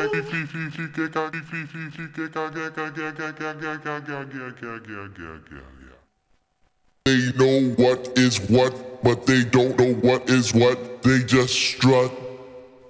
They know what is what, but they don't know what is what. They just strut.